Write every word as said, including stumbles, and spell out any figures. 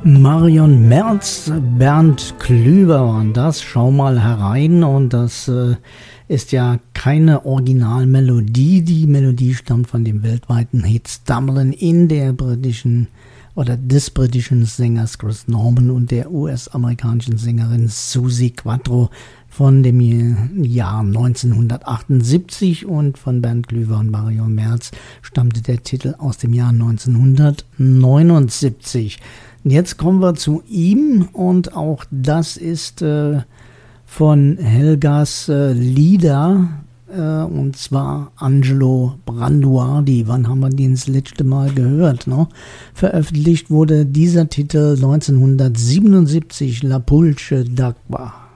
Marion Merz, Bernd Klüver waren das. Schau mal herein, und das äh, ist ja keine Originalmelodie. Die Melodie stammt von dem weltweiten Hit Stumbling in der britischen oder des britischen Sängers Chris Norman und der U S-amerikanischen Sängerin Suzi Quatro von dem Jahr neunzehnhundertachtundsiebzig, und von Bernd Klüver und Marion Merz stammte der Titel aus dem Jahr neunzehnhundertneunundsiebzig. Jetzt kommen wir zu ihm, und auch das ist äh, von Helgas äh, Lieder, äh, und zwar Angelo Branduardi. Wann haben wir den das letzte Mal gehört? Ne? Veröffentlicht wurde dieser Titel neunzehnhundertsiebenundsiebzig, La Pulce d'Acqua.